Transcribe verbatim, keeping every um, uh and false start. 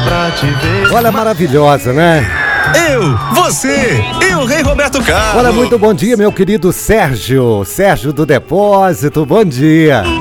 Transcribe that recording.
pra te ver. Olha, maravilhosa, né? Eu, você e o Rei Roberto Carlos. Olha, muito bom dia, meu querido Sérgio. Sérgio do Depósito, bom dia.